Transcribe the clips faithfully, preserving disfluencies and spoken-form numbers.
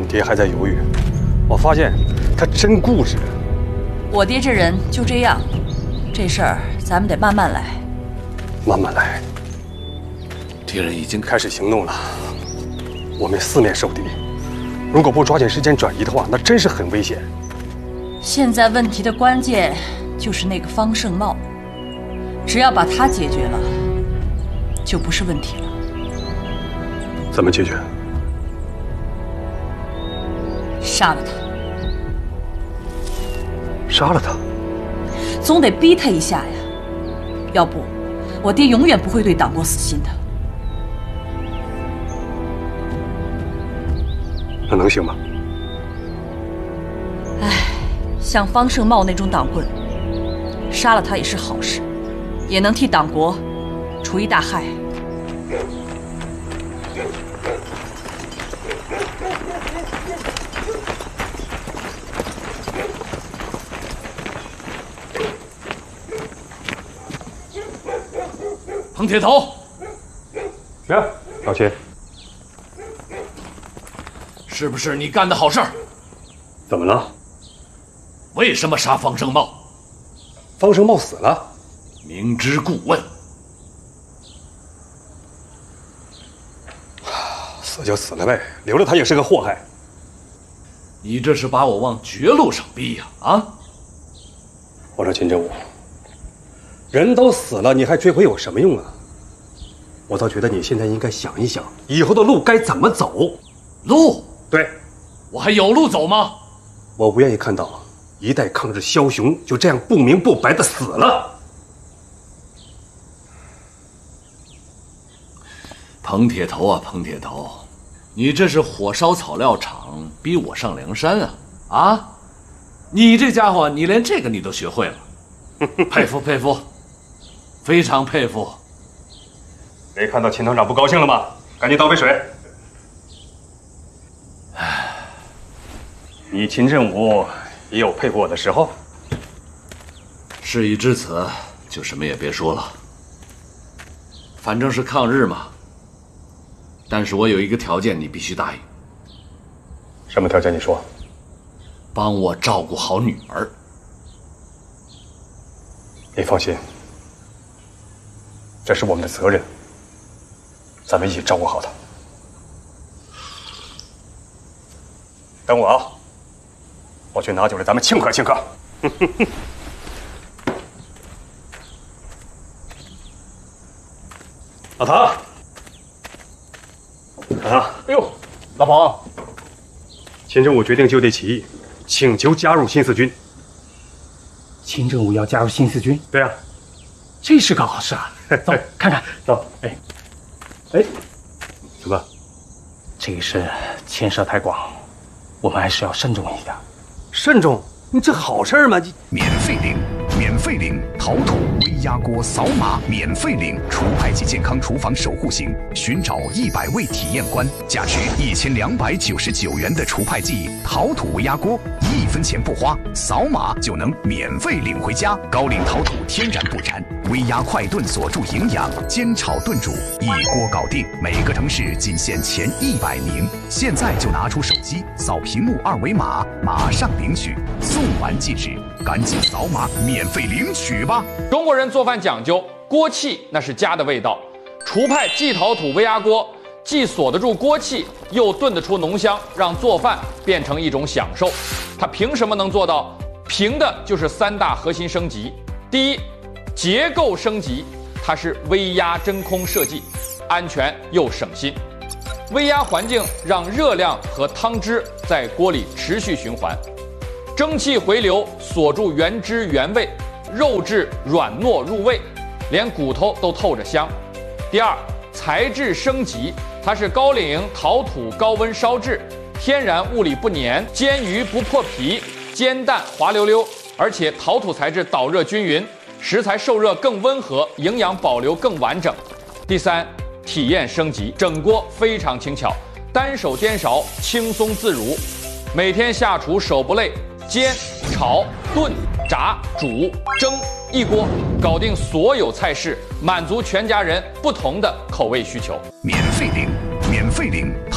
爹还在犹豫，我发现他真固执。 我爹这人就这样，这事儿咱们得慢慢来。 慢慢来。 敌人已经开始行动了，我们四面受敌，如果不抓紧时间转移的话，那真是很危险。 现在问题的关键就是那个方胜茂，只要把他解决了，就不是问题了。 怎么解决？ 杀了他。 杀了他？ 总得逼他一下呀，要不我爹永远不会对党国死心的。 那能行吗？ 唉，像方胜茂那种党棍，杀了他也是好事，也能替党国除一大害。 彭铁头， 呀，老秦， 是不是你干的好事儿？ 怎么了？ 为什么杀方胜茂？ 方胜茂死了， 明知故问。 死就死了呗，留了他也是个祸害。 你这是把我往绝路上逼呀！啊！ 我说秦正武，人都死了，你还追回有什么用啊？我倒觉得你现在应该想一想，以后的路该怎么走。 路？ 对， 我还有路走吗？ 我不愿意看到一代抗日枭雄就这样不明不白的死了。 彭铁头啊，彭铁头，你这是火烧草料场，逼我上梁山啊！啊，你这家伙，你连这个你都学会了，佩服佩服，非常佩服。 没看到秦团长不高兴了吗？赶紧倒杯水。 唉， 你秦振武也有佩服我的时候。 事已至此，就什么也别说了。反正是抗日嘛。但是我有一个条件，你必须答应。 什么条件？你说。 帮我照顾好女儿。 你放心，这是我们的责任，咱们一起照顾好她。等我啊，我去拿酒来，咱们庆贺庆贺。老唐，老唐， 哎呦，老彭， 秦正武决定就地起义，请求加入新四军。 秦正武要加入新四军？ 对啊， 这是个好事啊！走，看看， 走。哎，哎，怎么？ 这个事牵涉太广，我们还是要慎重一点。 慎重？你这好事吗？你免费领，免费领陶土微压锅扫码免费领除派及健康厨房守护型，寻找一百位体验官，价值一千两百九十九元的除派剂陶土微压锅，一分钱不花，扫码就能免费领回家。高岭陶土天然不粘，微压快炖锁住营养，煎炒炖煮一锅搞定。每个城市仅限前一百名，现在就拿出手机扫屏幕二维码，马上领取。送完即止，赶紧扫码免费领取吧！ 中国人做饭讲究锅气，那是家的味道。厨派冀陶土微压锅既锁得住锅气，又炖得出浓香，让做饭变成一种享受。它凭什么能做到？凭的就是三大核心升级。第一，结构升级，它是微压真空设计，安全又省心。微压环境让热量和汤汁在锅里持续循环。蒸汽回流锁住原汁原味，肉质软糯入味，连骨头都透着香。第二，材质升级，它是高岭陶土高温烧制，天然物理不粘，煎鱼不破皮，煎蛋滑溜溜，而且陶土材质导热均匀，食材受热更温和，营养保留更完整。第三，体验升级，整锅非常轻巧，单手颠勺轻松自如，每天下厨手不累。煎、炒、炖、炸、煮、蒸，一锅搞定所有菜式，满足全家人不同的口味需求。 免费领，免费领陶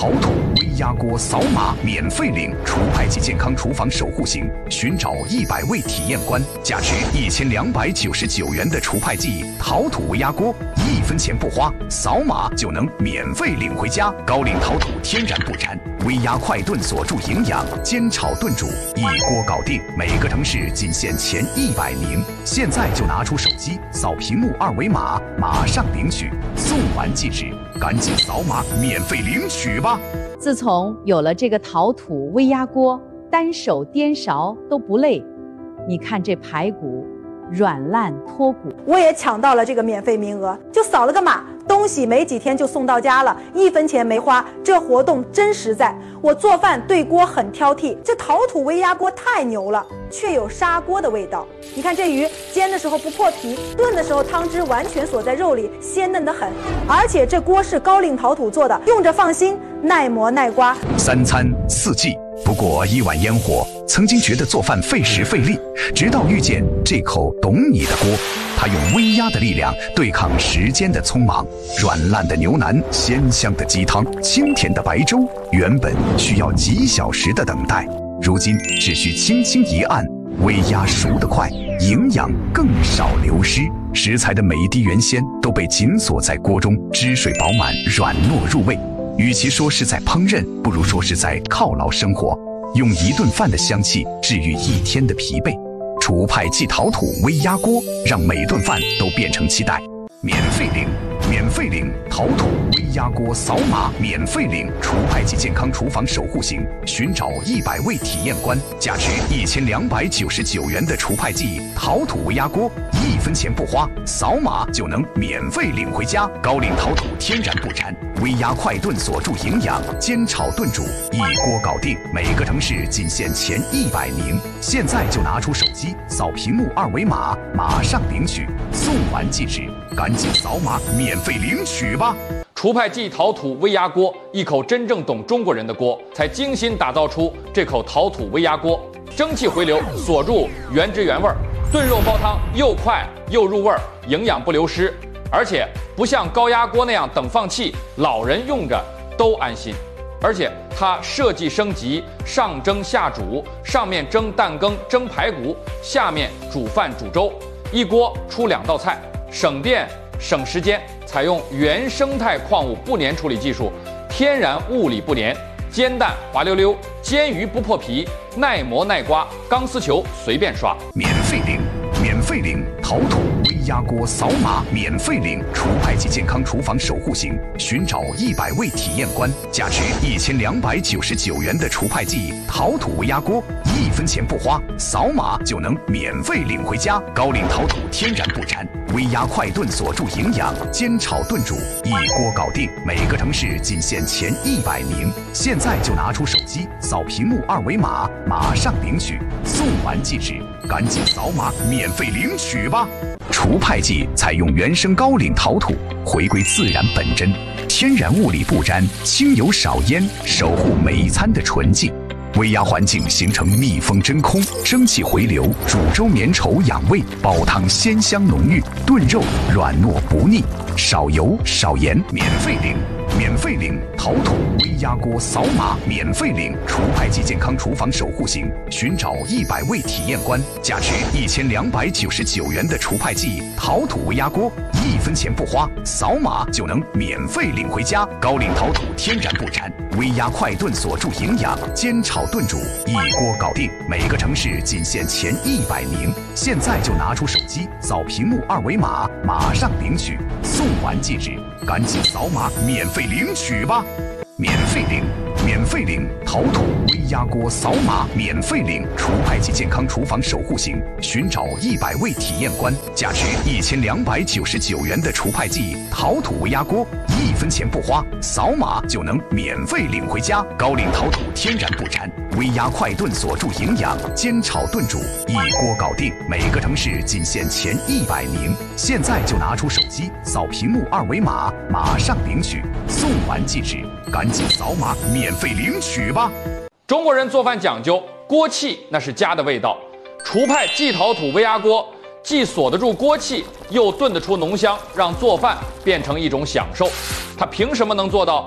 陶土微压锅扫码免费领除派级健康厨房守护型，寻找一百位体验官，价值一千两百九十九元的除派剂陶土微压锅，一分钱不花，扫码就能免费领回家。高岭陶土天然不粘，微压快炖锁住营养，煎炒炖煮一锅搞定。每个城市仅限前一百名，现在就拿出手机扫屏幕二维码，马上领取，送完即止，赶紧扫码免费领取吧。 自从有了这个陶土微压锅，单手颠勺都不累。你看这排骨软烂脱骨， 我也抢到了这个免费名额，就扫了个码，东西没几天就送到家了，一分钱没花，这活动真实在。我做饭对锅很挑剔，这陶土微压锅太牛了，却有砂锅的味道。你看这鱼煎的时候不破皮，炖的时候汤汁完全锁在肉里，鲜嫩得很。而且这锅是高岭陶土做的，用着放心，耐磨耐刮。 三餐四季，不过一碗烟火。曾经觉得做饭费时费力，直到遇见这口懂你的锅，它用微压的力量对抗时间的匆忙。软烂的牛腩，鲜香的鸡汤，清甜的白粥，原本需要几小时的等待，如今只需轻轻一按，微压熟得快，营养更少流失。食材的每一滴原鲜都被紧锁在锅中，汁水饱满，软糯入味。与其说是在烹饪，不如说是在犒劳生活。用一顿饭的香气治愈一天的疲惫，除派即陶土微压锅，让每顿饭都变成期待。免费领，免费领陶土微压锅扫码免费领除派即健康厨房守护型，寻找一百位体验官，价值一千两百九十九元的除派剂陶土微压锅，一分钱不花，扫码就能免费领回家。高岭陶土天然不粘，微压快炖锁住营养，煎炒炖煮一锅搞定。每个城市仅限前一百名，现在就拿出手机扫屏幕二维码，马上领取，送完即止，赶紧扫码免费领取吧。 除派即陶土微压锅，一口真正懂中国人的锅，才精心打造出这口陶土微压锅。蒸汽回流，锁住原汁原味，炖肉煲汤又快又入味儿，营养不流失。而且不像高压锅那样等放气，老人用着都安心。而且它设计升级，上蒸下煮，上面蒸蛋羹、蒸排骨，下面煮饭煮粥，一锅出两道菜，省电省时间。采用原生态矿物不粘处理技术，天然物理不粘，煎蛋滑溜溜，煎鱼不破皮，耐磨耐刮，钢丝球随便刷。 免费领，免费领陶土微压锅扫码免费领除派即健康厨房守护型，寻找一百位体验官，价值一千两百九十九元的除派剂陶土微压锅，一分钱不花，扫码就能免费领回家。高岭陶土天然不粘，微压快炖锁住营养，煎炒炖煮一锅搞定。每个城市仅限前一百名，现在就拿出手机扫屏幕二维码，马上领取，送完即止，赶紧扫码免费领取吧。除派剂采用原生高岭陶土，回归自然本真，天然物理不沾，轻油少烟，守护每一餐的纯净。微压环境形成密封真空，蒸汽回流，煮粥绵稠养胃，煲汤鲜香浓郁，炖肉软糯不腻，少油少盐。免费领，免费领陶土微压锅扫码免费领除派即健康厨房守护型，寻找一百位体验官，价值一千两百九十九元的除派剂陶土微压锅，一分钱不花，扫码就能免费领回家。高岭陶土天然不粘，微压快炖锁住营养，煎炒炖煮一锅搞定。每个城市仅限前一百名，现在就拿出手机扫屏幕二维码，马上领取，送完即止，赶紧扫码免费领取吧。免费领，免费领陶土微压锅扫码免费领除派即健康厨房守护型，寻找一百位体验官，价值一千两百九十九元的除派剂陶土微压锅，一分钱不花，扫码就能免费领回家。高岭陶土天然不粘，微压快炖锁住营养，煎炒炖煮一锅搞定。每个城市仅限前一百名，现在就拿出手机扫屏幕二维码，马上领取，送完即止，赶紧扫码免费领取吧。 中国人做饭讲究锅气，那是家的味道。除派即陶土微压锅，既锁得住锅气，又炖得出浓香，让做饭变成一种享受。它凭什么能做到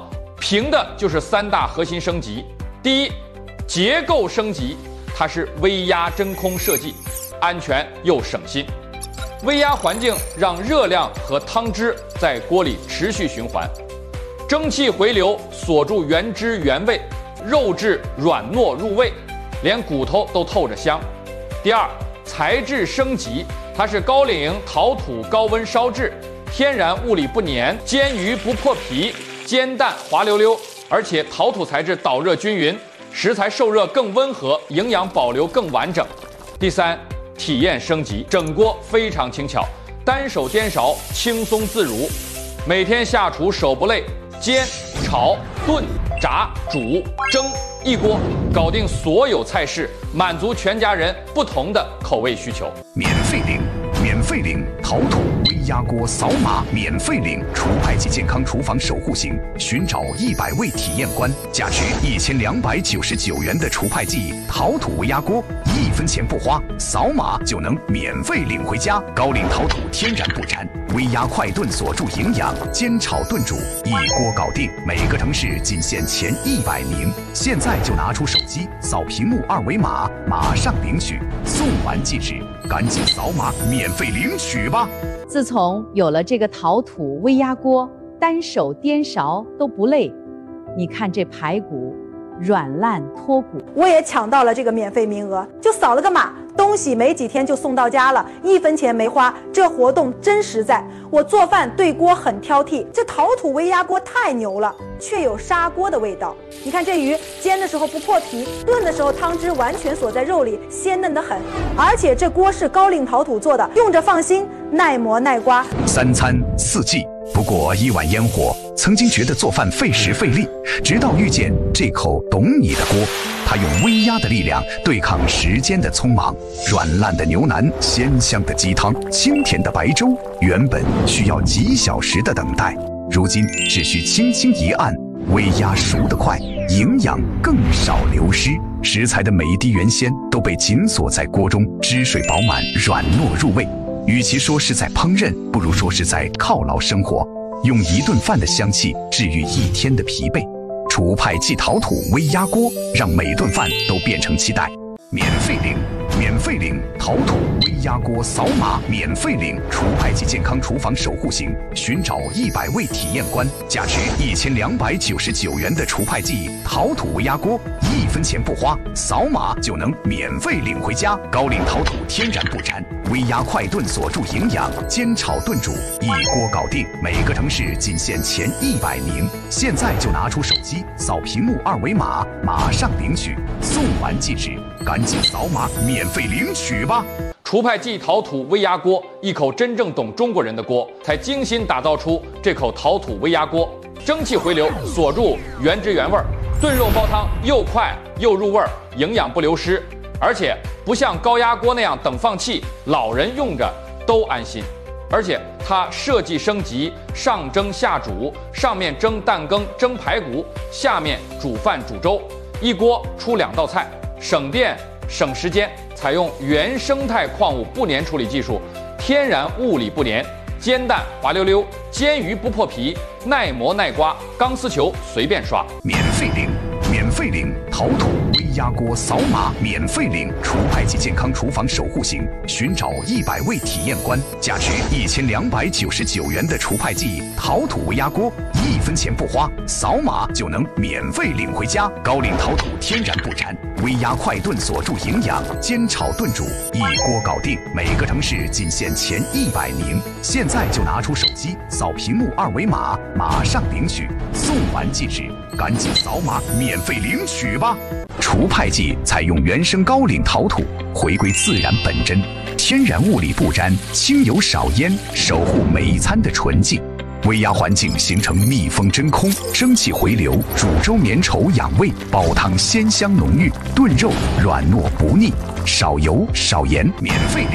凭的就是三大核心升级。第一，结构升级，它是微压真空设计，安全又省心。微压环境让热量和汤汁在锅里持续循环，蒸汽回流锁住原汁原味，肉质软糯入味，连骨头都透着香。第二，材质升级，它是高岭陶土高温烧制，天然物理不粘，煎鱼不破皮，煎蛋滑溜溜，而且陶土材质导热均匀，食材受热更温和，营养保留更完整。第三，体验升级，整锅非常轻巧，单手颠勺轻松自如，每天下厨手不累，煎、炒、炖、炸、煮、蒸，一锅搞定所有菜式，满足全家人不同的口味需求。 免费领，免费领陶土微压锅，扫码免费领除派及健康厨房守护型，寻找一百位体验官，价值一千两百九十九元的除派记忆陶土微压锅，一分钱不花，扫码就能免费领回家。高岭陶土天然不粘，微压快炖锁住营养，煎炒炖煮一锅搞定。每个城市仅限前一百名，现在就拿出手机扫屏幕二维码，马上领取，送完即止，赶紧扫码免费领取吧。 自从有了这个陶土微压锅，单手颠勺都不累。你看这排骨软烂脱骨， 我也抢到了这个免费名额，就扫了个码，东西没几天就送到家了，一分钱没花，这活动真实在。我做饭对锅很挑剔，这陶土微压锅太牛了，却有砂锅的味道。你看这鱼煎的时候不破皮，炖的时候汤汁完全锁在肉里，鲜嫩得很。而且这锅是高岭陶土做的，用着放心，耐磨耐刮。 三餐四季，不过一碗烟火。曾经觉得做饭费时费力，直到遇见这口懂你的锅，它用微压的力量对抗时间的匆忙。软烂的牛腩，鲜香的鸡汤，清甜的白粥，原本需要几小时的等待，如今只需轻轻一按，微压熟得快，营养更少流失。食材的每一滴原鲜都被紧锁在锅中，汁水饱满，软糯入味。与其说是在烹饪，不如说是在犒劳生活。用一顿饭的香气治愈一天的疲惫，除派记陶土微压锅，让每顿饭都变成期待。免费领，免费领陶土微压锅，扫码免费领除派记健康厨房守护型，寻找一百位体验官，价值一千两百九十九元的除派记忆陶土微压锅，一分钱不花，扫码就能免费领回家。高岭陶土天然不粘，微压快炖锁住营养，煎炒炖煮一锅搞定。每个城市仅限前一百名，现在就拿出手机扫屏幕二维码，马上领取，送完即止，赶紧扫码免费领取吧。 除派记忆陶土微压锅，一口真正懂中国人的锅，才精心打造出这口陶土微压锅。蒸汽回流锁住原汁原味，炖肉煲汤又快又入味，营养不流失。而且不像高压锅那样等放气，老人用着都安心。而且它设计升级，上蒸下煮，上面蒸蛋羹、蒸排骨，下面煮饭煮粥，一锅出两道菜，省电省时间。采用原生态矿物不粘处理技术，天然物理不粘，煎蛋滑溜溜，煎鱼不破皮，耐磨耐刮，钢丝球随便刷。 免费领，免费领陶土微压锅，扫码免费领除派记健康厨房守护型，寻找一百位体验官，价值一千两百九十九元的除派记忆陶土微压锅，一分钱不花，扫码就能免费领回家。高岭陶土天然不粘，微压快炖锁住营养，煎炒炖煮一锅搞定。每个城市仅限前一百名，现在就拿出手机扫屏幕二维码，马上领取，送完即止，赶紧扫码免费领取吧。除派记采用原生高岭陶土，回归自然本真，天然物理不沾，轻油少烟，守护每一餐的纯净。微压环境形成密封真空，蒸汽回流，煮粥绵稠养胃，煲汤鲜香浓郁，炖肉软糯不腻，少油少盐，免费领。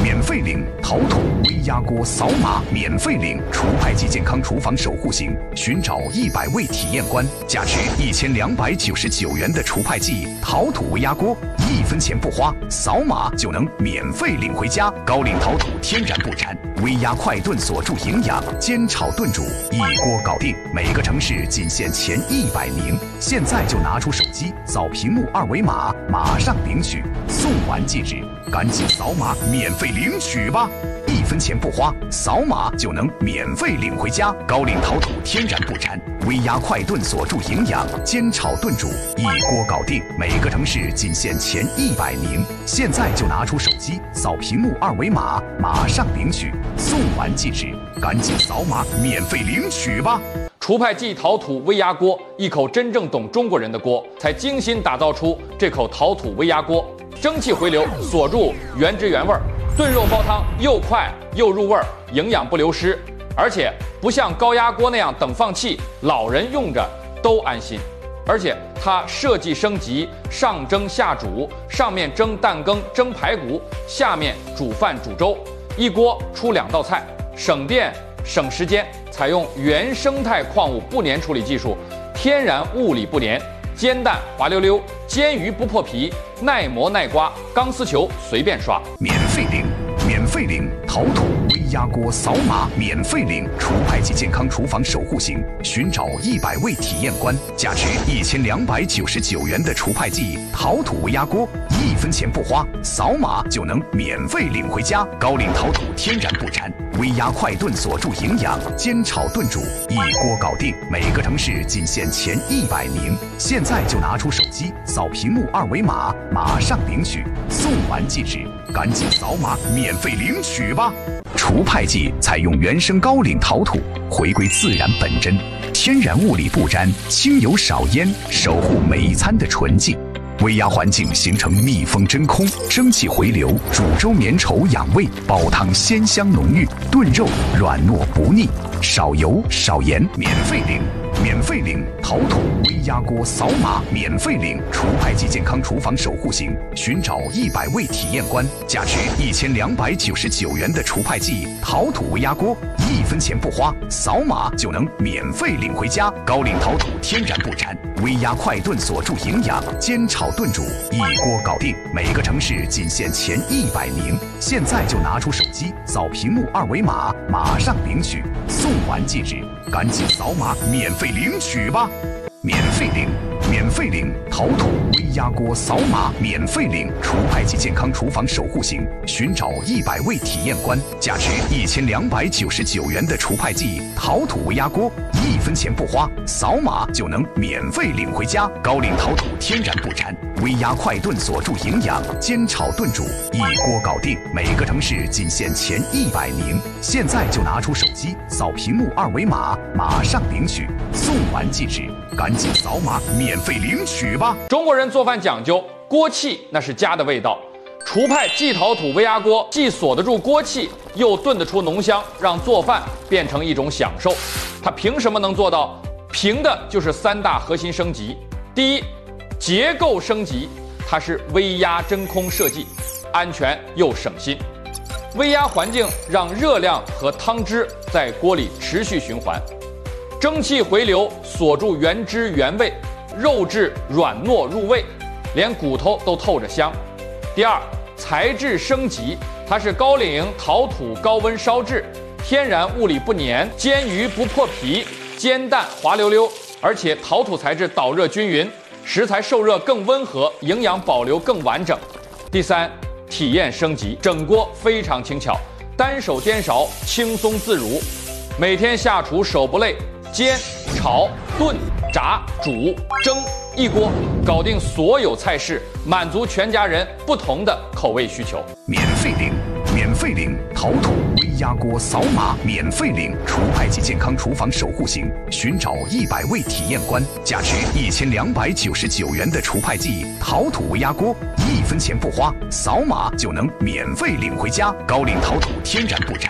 免费领陶土微压锅，扫码免费领除派季健康厨房守护型，寻找一百位体验官，价值一千两百九十九元的除派季陶土微压锅，一分钱不花，扫码就能免费领回家。高岭陶土天然不粘，微压快炖锁住营养，煎炒炖煮一锅搞定。每个城市仅限前一百名，现在就拿出手机扫屏幕二维码，马上领取，送完即止，赶紧扫码免费领取吧！一分钱不花，扫码就能免费领回家。高岭陶土天然不粘，微压快炖锁住营养，煎炒炖煮一锅搞定。每个城市仅限前一百名，现在就拿出手机扫屏幕二维码，马上领取，送完即止，赶紧扫码免费领取吧！ 除派季陶土微压锅，一口真正懂中国人的锅，才精心打造出这口陶土微压锅。蒸汽回流，锁住原汁原味，炖肉煲汤又快又入味，营养不流失，而且不像高压锅那样等放气，老人用着都安心。而且它设计升级，上蒸下煮，上面蒸蛋羹、蒸排骨，下面煮饭煮粥，一锅出两道菜，省电省时间。采用原生态矿物不粘处理技术，天然物理不粘，煎蛋滑溜溜，煎鱼不破皮，耐磨耐刮，钢丝球随便刷。 免费领，免费领陶土微压锅，扫码免费领除派季健康厨房守护型，寻找一百位体验官，价值一千两百九十九元的除派季陶土微压锅，一分钱不花，扫码就能免费领回家。高岭陶土天然不粘，微压快炖锁住营养，煎炒炖煮一锅搞定。每个城市仅限前一百名，现在就拿出手机扫屏幕二维码，马上领取，送完即止，赶紧扫码免费领取吧！除派季采用原生高岭陶土，回归自然本真，天然物理不沾，轻油少烟，守护每一餐的纯净。微压环境形成密封真空，蒸汽回流，煮粥绵稠养胃，煲汤鲜香浓郁，炖肉软糯不腻，少油少盐，免费领。免费领陶土微压锅，扫码免费领除派季健康厨房守护型，寻找一百位体验官，价值一千两百九十九元的除派季陶土微压锅，一分钱不花，扫码就能免费领回家。高岭陶土天然不粘，微压快炖锁住营养，煎炒炖煮一锅搞定。每个城市仅限前一百名，现在就拿出手机扫屏幕二维码，马上领取，送完即止，赶紧扫码免费领取吧！免费领，免费领陶土微压锅，扫码免费领除派季健康厨房守护型，寻找一百位体验官，价值一千两百九十九元的除派季陶土微压锅，一分钱不花，扫码就能免费领回家。高岭陶土天然不粘，微压快炖锁住营养，煎炒炖煮一锅搞定。每个城市仅限前一百名，现在就拿出手机扫屏幕二维码，马上领取，送完即止，赶紧扫码免费领取吧！ 中国人做饭讲究锅气，那是家的味道。除派季陶土微压锅既锁得住锅气，又炖得出浓香，让做饭变成一种享受。它凭什么能做到？凭的就是三大核心升级。第一，结构升级，它是微压真空设计，安全又省心。微压环境让热量和汤汁在锅里持续循环，蒸汽回流锁住原汁原味，肉质软糯入味，连骨头都透着香。第二，材质升级，它是高岭陶土高温烧制，天然物理不粘，煎鱼不破皮，煎蛋滑溜溜，而且陶土材质导热均匀，食材受热更温和，营养保留更完整。第三，体验升级，整锅非常轻巧，单手颠勺轻松自如，每天下厨手不累，煎、炒、炖、炸、煮、蒸，一锅搞定所有菜式，满足全家人不同的口味需求。 免费领，免费领陶土微压锅，扫码免费领除派季健康厨房守护型，寻找一百位体验官，价值一千两百九十九元的除派季陶土微压锅，一分钱不花，扫码就能免费领回家。高岭陶土天然不粘，